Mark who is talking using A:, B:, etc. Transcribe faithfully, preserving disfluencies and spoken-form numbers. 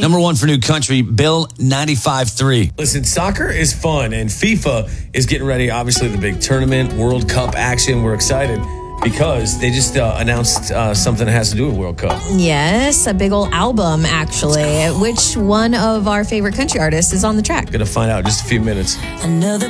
A: Number one for new country, Bill ninety-five three.
B: Listen, soccer is fun, and FIFA is getting ready. Obviously, the big tournament, World Cup action. We're excited because they just uh, announced uh, something that has to do with World Cup.
C: Yes, a big old album, actually. Which one of our favorite country artists is on the track?
B: Going to find out in just a few minutes.
D: Another